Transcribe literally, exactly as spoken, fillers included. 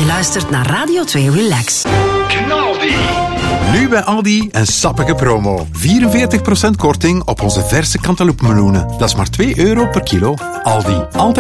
luistert naar Radio twee Relax. Knaldi. Nu bij Aldi een sappige promo. vierenveertig procent korting op onze verse cantaloupemeloenen. Dat is maar twee euro per kilo. Aldi. Altijd